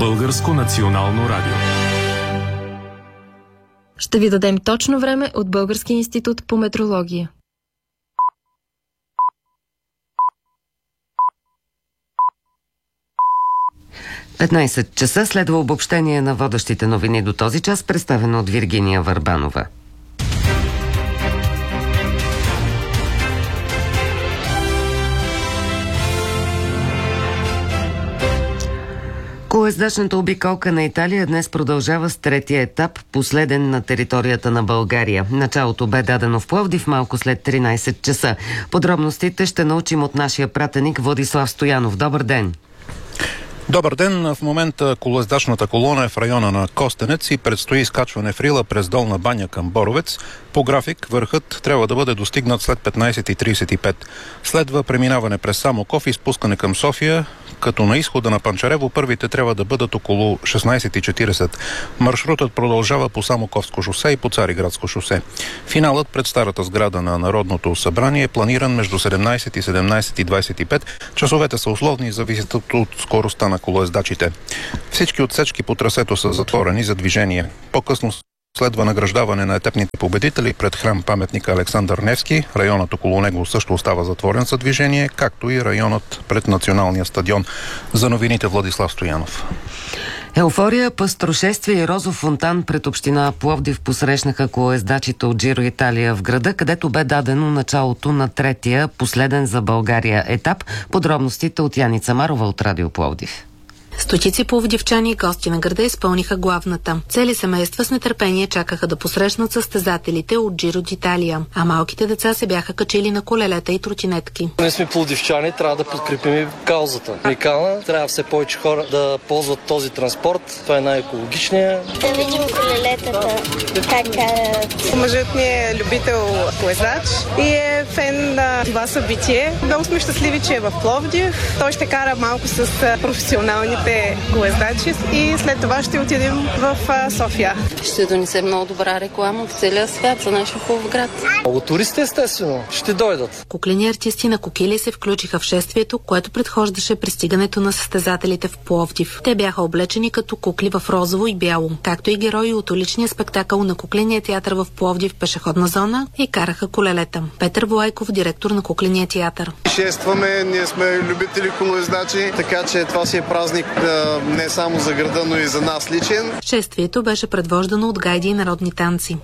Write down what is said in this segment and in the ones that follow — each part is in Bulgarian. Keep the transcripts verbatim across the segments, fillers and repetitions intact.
Българско национално радио. Ще ви дадем точно време от Българския институт по метрология. петнайсет часа следва обобщение на водещите новини до този час, представено от Виргиния Върбанова. Колездачната обиколка на Италия днес продължава с третия етап, последен на територията на България. Началото бе дадено в Пловдив малко след тринайсет часа. Подробностите ще научим от нашия пратеник Владислав Стоянов. Добър ден! Добър ден! В момента колездачната колона е в района на Костенец и предстои изкачване в Рила през Долна баня към Боровец. По график върхът трябва да бъде достигнат след петнайсет и трийсет и пет. Следва преминаване през Самоков и спускане към София, като на изхода на Панчарево първите трябва да бъдат около шестнайсет и четирийсет. Маршрутът продължава по Самоковско шосе и по Цариградско шосе. Финалът пред старата сграда на Народното събрание е планиран между седемнайсет и седемнайсет и двайсет и пет. Часовете са условни и зависят от скоростта на колоездачите. Всички отсечки по трасето са затворени за движение. По-късно следва награждаване на етапните победители пред храм паметника Александър Невски. Районът около него също остава затворен за движение, както и районът пред Националния стадион. За новините Владислав Стоянов. Еуфория, пъстрошествие и розов фонтан пред община Пловдив посрещнаха колоездачите от Джиро Италия в града, където бе дадено началото на третия, последен за България етап. Подробностите от Яница Марова от Радио Пловдив. Стотици пловдивчани и гости на града изпълниха главната. Цели семейства с нетърпение чакаха да посрещнат състезателите от Джиро d'Italia, а малките деца се бяха качили на колелета и тротинетки. Ние сме пловдивчани, трябва да подкрепим и каузата. Уникална, трябва все повече хора да ползват този транспорт. Това е най-екологичният. Да видим колелетата, как карат. Мъжът ми е любител колезач и е фен на това събитие. Много сме щастливи, че е в Пловдив. Той ще кара малко с професионалните колездачи и след това ще отидем в София. Ще донесе много добра реклама в целия свят за нашия хубав град. Много туристи естествено ще дойдат. Куклени артисти на кокили се включиха в шествието, което предхождаше пристигането на състезателите в Пловдив. Те бяха облечени като кукли в розово и бяло, както и герои от уличния спектакъл на Кукления театър в Пловдив пешеходна зона и караха колелета. Петър Влайков, директор на Кукления театър. Шестваме, ние сме любители колездачи, така че това си е празник не само за града, но и за нас личен. Шествието беше предвождано от гайди и народни танци.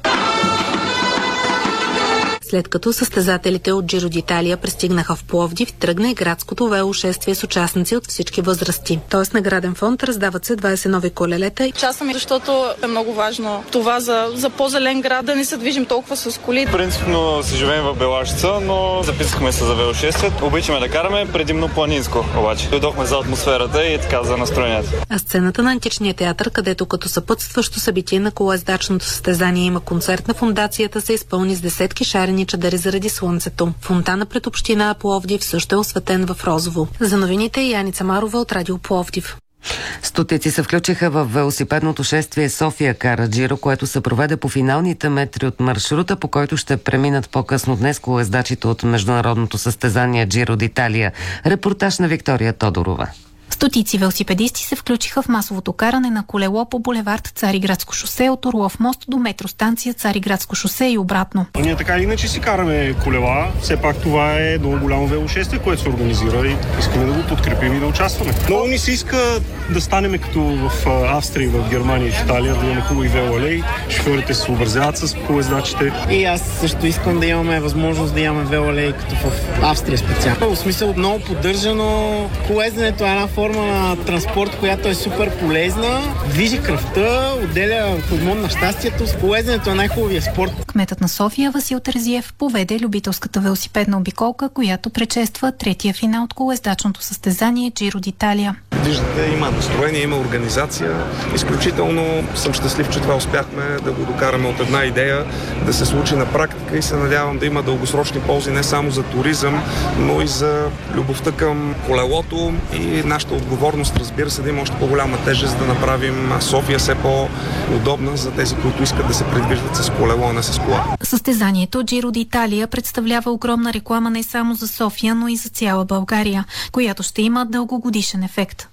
След като състезателите от Джиро d'Italia пристигнаха в Пловдив, тръгна и градското велошествие с участници от всички възрасти. Тоест награден фонд, раздават се двайсет нови колелета. Участваме, защото е много важно това за, за по-зелен град, да не се движим толкова с коли. Принципно си живеем в Белашица, но записахме се за велошествие. Обичаме да караме, предимно планинско обаче. Дойдохме за атмосферата и така за настроението. А сцената на Античния театър, където като съпътстващо събитие на колоездачното състезание има концерт на фондацията, се изпълни с десетки шарени чадъри заради слънцето. Фонтана пред община Пловдив също е осветен в розово. За новините Яница Марова от Радио Пловдив. Стотици се включиха в велосипедното шествие София кара Джиро, което се проведе по финалните метри от маршрута, по който ще преминат по-късно днес колездачите от международното състезание Джиро d'Italia. Репортаж на Виктория Тодорова. Стотици велосипедисти се включиха в масовото каране на колело по булевард Цариградско шосе от Орлов мост до метростанция Цариградско шосе и обратно. Ние така или иначе си караме колела. Все пак това е много голямо велошествие, което се организира и искаме да го подкрепим и да участваме. Много ни се иска да станем като в Австрия, в Германия и в Италия, да имаме хубави велоалеи. Шофьорите се съобразяват с колездачите. И аз също искам да имаме възможност да имаме велоалеи като в Австрия специално. В смисъл много поддържано. Колезденето е една форма на транспорт, която е супер полезна, движи кръвта, отделя хормон на щастието. Колезденето е най-хубавия спорт. Кметът на София Васил Терзиев поведе любителската велосипедна обиколка, която предшества третия финал от колездачното състезание Джиро d'Italia. Виждате, има настроение, има организация. Изключително съм щастлив, че това успяхме да го докараме от една идея да се случи на практика и се надявам да има дългосрочни ползи не само за туризъм, но и за любовта към колелото и нашата отговорност, разбира се, да има още по-голяма тежест да направим София все по-удобна за тези, които искат да се придвижват с колело, а не с кола. Състезанието Джиро d'Italia представлява огромна реклама не само за София, но и за цяла България, която ще има дългогодишен ефект.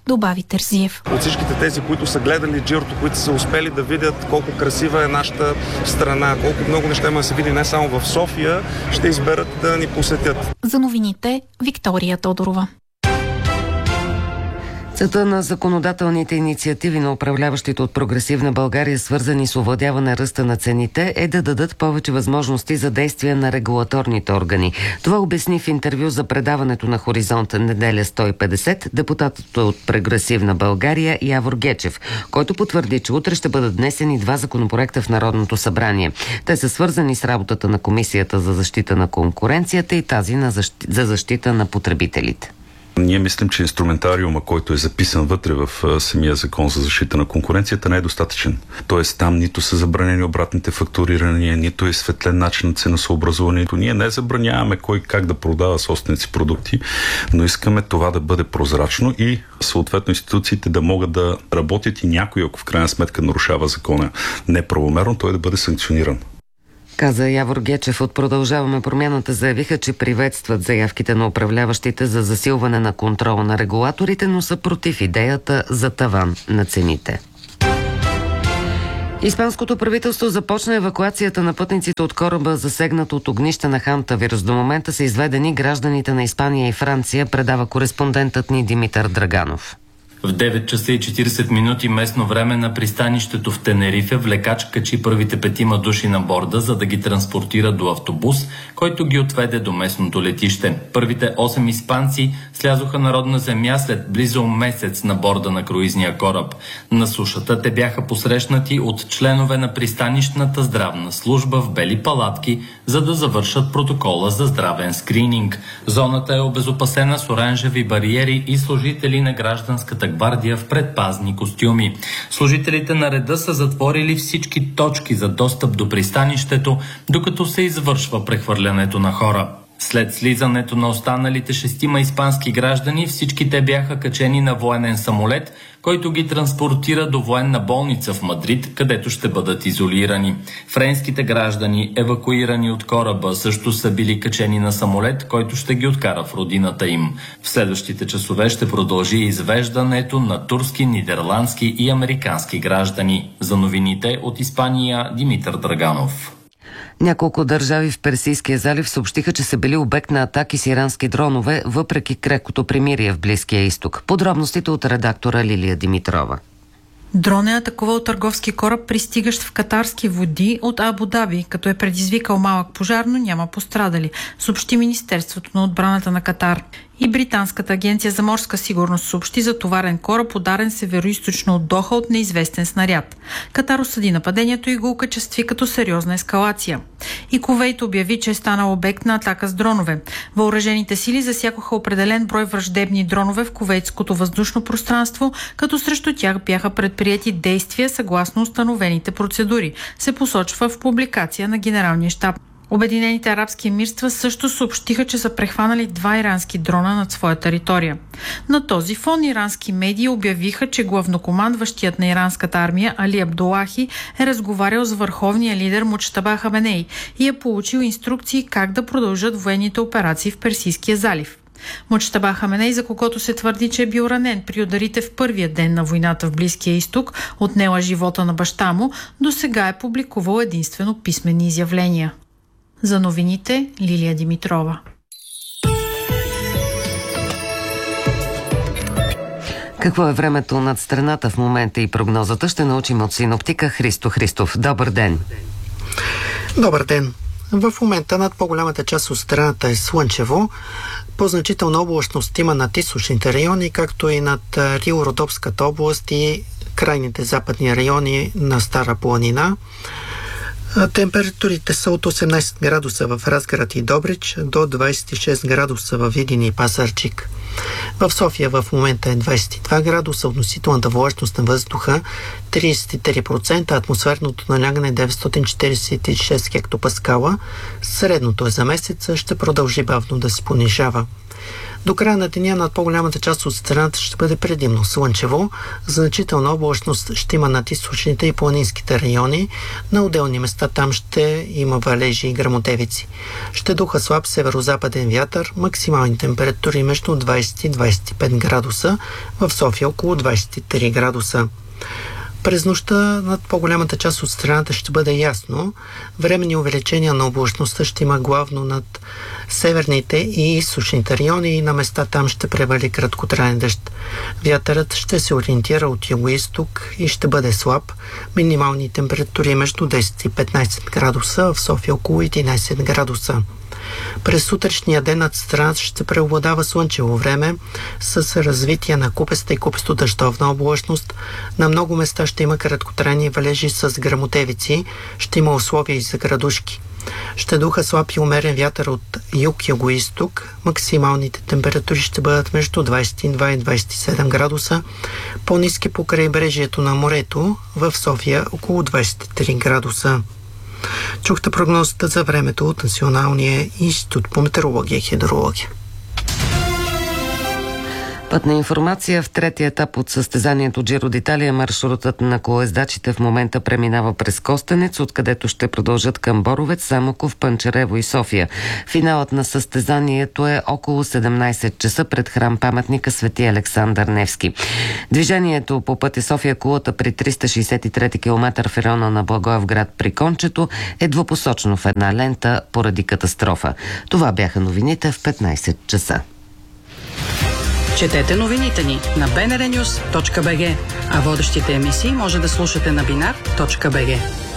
добави Терзиев. От всичките тези, които са гледали Джирото, които са успели да видят колко красива е нашата страна, колко много неща има да се види не само в София, ще изберат да ни посетят. За новините Виктория Тодорова. Целта на законодателните инициативи на управляващите от Прогресивна България, свързани с овладяване ръста на цените, е да дадат повече възможности за действие на регулаторните органи. Това обясни в интервю за предаването на Хоризонт неделя сто и петдесет депутатът от Прогресивна България Явор Гечев, който потвърди, че утре ще бъдат внесени два законопроекта в Народното събрание. Те са свързани с работата на Комисията за защита на конкуренцията и тази на защ... за защита на потребителите. Ние мислим, че инструментариума, който е записан вътре в самия закон за защита на конкуренцията, не е достатъчен. Тоест там нито са забранени обратните фактурирания, нито е светлен начин на ценосъобразуването. Ние не забраняваме кой как да продава собствените си продукти, но искаме това да бъде прозрачно и съответно институциите да могат да работят и някой, ако в крайна сметка нарушава закона неправомерно, той да бъде санкциониран. Каза Явор Гечев. От Продължаваме промяната заявиха, че приветстват заявките на управляващите за засилване на контрола на регулаторите, но са против идеята за таван на цените. Испанското правителство започна евакуацията на пътниците от кораба, засегнат от огнища на Хантавирус. До момента са изведени гражданите на Испания и Франция, предава кореспондентът ни Димитър Драганов. В девет часа и четиридесет минути местно време на пристанището в Тенерифе влекач качи първите петима души на борда, за да ги транспортира до автобус, който ги отведе до местното летище. Първите осем испанци слязоха на родна земя след близо месец на борда на круизния кораб. На сушата те бяха посрещнати от членове на пристанищната здравна служба в бели палатки, за да завършат протокола за здравен скрининг. Зоната е обезопасена с оранжеви бариери и служители на гражданската гвардия в предпазни костюми. Служителите на реда са затворили всички точки за достъп до пристанището, докато се извършва прехвърлянето на хора. След слизането на останалите шестима испански граждани, всички те бяха качени на военен самолет, който ги транспортира до военна болница в Мадрид, където ще бъдат изолирани. Френските граждани, евакуирани от кораба, също са били качени на самолет, който ще ги откара в родината им. В следващите часове ще продължи извеждането на турски, нидерландски и американски граждани. За новините от Испания, Димитър Драганов. Няколко държави в Персийския залив съобщиха, че са били обект на атаки с ирански дронове, въпреки крехкото примирие в Близкия изток. Подробностите от редактора Лилия Димитрова. Дрон е атакувал търговски кораб, пристигащ в катарски води от Абу Даби, като е предизвикал малък пожар, но няма пострадали, съобщи Министерството на отбраната на Катар. И британската агенция за морска сигурност съобщи за товарен кораб, ударен североизточно от Доха от неизвестен снаряд. Катар осъди нападението и го окачестви като сериозна ескалация. И Кувейт обяви, че е станал обект на атака с дронове. Въоръжените сили засякоха определен брой враждебни дронове в кувейтското въздушно пространство, като срещу тях бяха предприети действия съгласно установените процедури, се посочва в публикация на Генералния щаб. Обединените арабски емирства също съобщиха, че са прехванали два ирански дрона над своя територия. На този фон ирански медии обявиха, че главнокомандващият на иранската армия Али Абдулахи е разговарял с върховния лидер Муджтаба Хаменей и е получил инструкции как да продължат военните операции в Персийския залив. Муджтаба Хаменей, за когото се твърди, че е бил ранен при ударите в първия ден на войната в Близкия изток, отнела живота на баща му, до сега е публикувал единствено писмени изявления. За новините, Лилия Димитрова. Какво е времето над страната в момента и прогнозата ще научим от синоптика Христо Христов. Добър ден! Добър ден! В момента над по-голямата част от страната е слънчево. По-значителна облачност има над източните райони, както и над Рило-Родопската област и крайните западни райони на Стара планина. Температурите са от осемнайсет градуса в Разград и Добрич до двайсет и шест градуса в Видин и Пазарджик. В София в момента е двайсет и два градуса, относителната влажност на въздуха трийсет и три процента, атмосферното налягане деветстотин четирийсет и шест хектопаскала. Средното е за месеца, ще продължи бавно да се понижава. До края на деня над по-голямата част от страната ще бъде предимно слънчево. Значителна облачност ще има над източните и планинските райони. На отделни места там ще има валежи и гръмотевици. Ще духа слаб северо-западен вятър, максимални температури между двайсет и двайсет и пет градуса, в София около двайсет и три градуса. През нощта над по-голямата част от страната ще бъде ясно. Временни увеличения на облачността ще има главно над северните и източните райони и на места там ще превали краткотраен дъжд. Вятърът ще се ориентира от юго-исток и ще бъде слаб. Минимални температури между десет и петнайсет градуса, в София около единайсет градуса. През сутрешния ден над страната ще преобладава слънчево време с развитие на купеста и купесто-дъждовна облачност. На много места ще има краткотрайни валежи с гръмотевици, ще има условия и за градушки. Ще духа слаб и умерен вятър от юг-юго-исток. Максималните температури ще бъдат между двайсет и два и двайсет и седем градуса. По-ниски по крайбрежието на морето, в София около двайсет и три градуса. Чухте прогнозата за времето от Националния институт по метеорология и хидрология. Пътна информация. В третия етап от състезанието Джиро д'Италия маршрутът на колоездачите в момента преминава през Костенец, откъдето ще продължат към Боровец, Самоков, Панчарево и София. Финалът на състезанието е около седемнайсет часа пред храм паметника Свети Александър Невски. Движението по пътя София-Кулата при триста шейсет и трети километър в района на Благоевград при Кончето е двупосочно в една лента поради катастрофа. Това бяха новините в петнайсет часа. Четете новините ни на би ен ар нюс точка би джи, а водещите емисии може да слушате на бинар точка би джи.